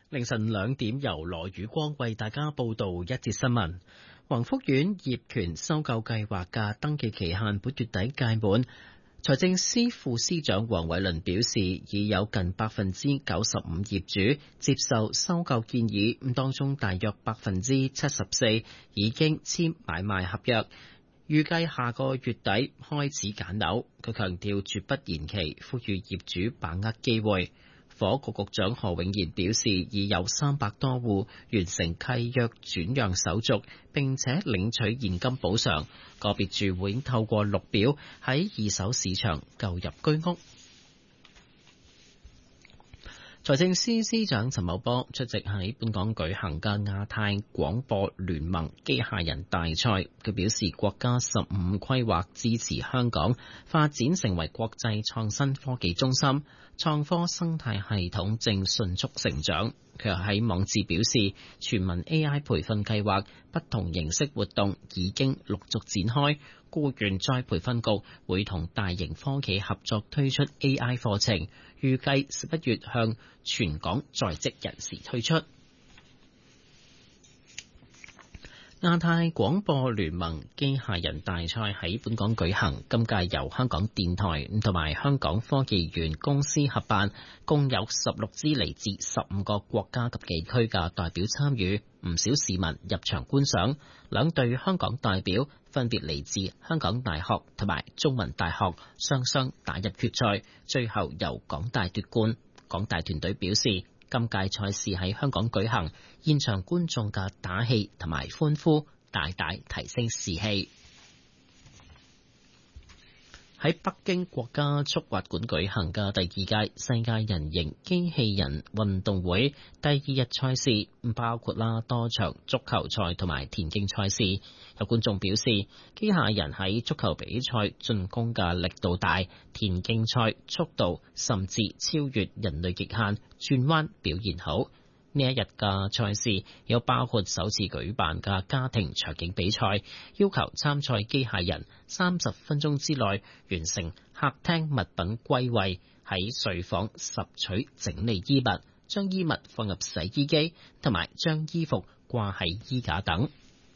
凌晨2點，由羅宇光為大家報道一節新聞。宏福苑業權收購計劃嘅登記期限本月底屆滿。財政司副司長黃偉綸表示，已有近 95% 業主接受收購建議，當中大約 74% 已經簽買賣合約，預計下個月底開始揀樓。佢強調絕不延期，呼籲業主把握機會。房屋局局長何永賢表示，已有300多戶完成契約轉讓手續，並且領取現金補償。個別住戶已經透過綠表喺二手市場購入居屋。財政司司長陳茂波出席喺本港舉行嘅亞太廣播聯盟機械人大賽，佢表示國家15規劃支持香港發展成為國際創新科技中心，創科生態系統正迅速成長。佢又喺網誌表示，全民 AI 培訓計劃不同形式活動已經陸續展開，僱員再培訓局會同大型科企合作推出 AI 課程，預計11月向全港在職人士推出。亞太廣播聯盟機械人大賽喺本港舉行，今屆由香港電台同埋香港科技園公司合辦，共有16支嚟自15個國家及地區嘅代表參與，唔少市民入場觀賞。兩隊香港代表分別嚟自香港大學同埋中文大學，雙雙打入決賽，最後由港大奪冠。港大團隊表示，今屆賽事喺香港舉行，現場觀眾嘅打氣同埋歡呼，大大提升士氣。喺北京國家速滑館舉行嘅第2屆世界人形機器人運動會第2日賽事，包括多場足球賽同埋田徑賽事。有觀眾表示，機械人喺足球比賽進攻嘅力度大，田徑賽速度甚至超越人類極限，轉彎表現好。呢一日嘅賽事有包括首次舉辦嘅家庭場景比賽，要求參賽機械人30分鐘之內完成客廳物品歸位，喺睡房拾取整理衣物，將衣物放入洗衣機，同埋將衣服掛喺衣架等。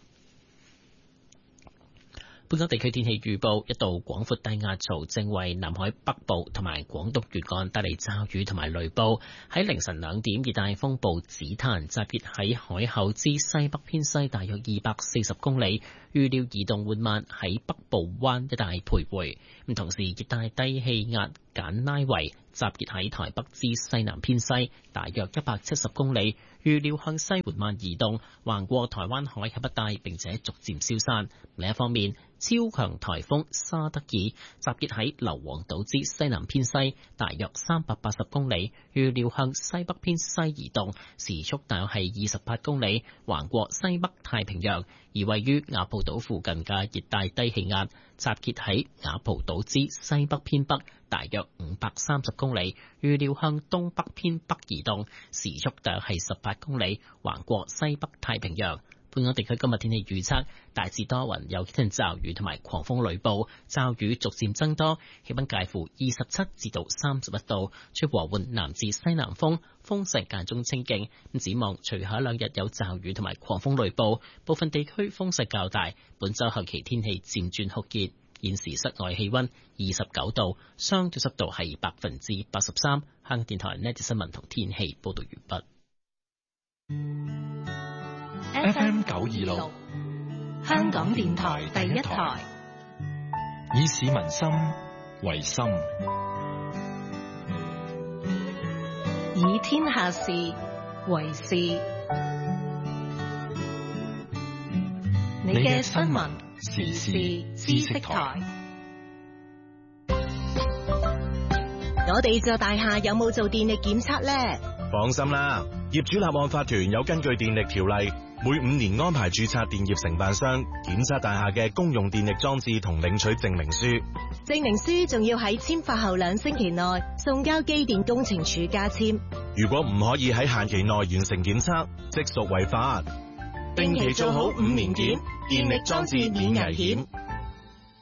本港地區天氣預報，一道廣闊低壓槽正為南海北部同埋廣東沿岸帶嚟驟雨同埋雷暴。喺凌晨2點，熱帶風暴紫檀集結喺海口之西北偏西大約240公里，預料移動緩慢喺北部灣一帶徘徊。同時，熱帶低氣壓簡拉維集結喺台北之西南偏西大約170公里，預料向西緩慢移動，橫過台灣海峽一帶，並且逐漸消散。另一方面，超強颱風沙德爾集結喺硫磺島之西南偏西大約380公里，預料向西北偏西移動，時速大約係28公里，橫過西北太平洋。而位於雅浦島附近嘅熱帶低氣壓集結喺雅浦島之西北偏北大約530公里，預料向東北偏北移動，時速大約係18公里，橫過西北太平洋。本港地區今日天氣預測，大致多雲，有幾陣驟雨同埋狂風雷暴，驟雨逐漸增多，氣溫介乎27至到31度，吹和緩南至西南風，風勢間中清勁。展望隨後2日有驟雨同埋狂風雷暴，部分地區風勢較大。本週後期天氣漸轉酷熱，現時室外氣溫29度，相對濕度係83%。香港電台呢節新聞同天氣報道完畢。 FM 926，香港電台第一台，以市民心為心， 以天下事為事。你嘅新聞時事知識台。 我哋座大廈有冇做電力檢測呢？ 放心啦，業主立案法團有根據電力條例，每5年安排註冊電業承辦商檢測大廈嘅公用電力裝置同領取證明書。 證明書仲要喺簽發後2星期內送交機電工程署加簽。 如果唔可以喺限期內完成檢測，即屬違法。 定期做好5年檢，電力裝置免危險。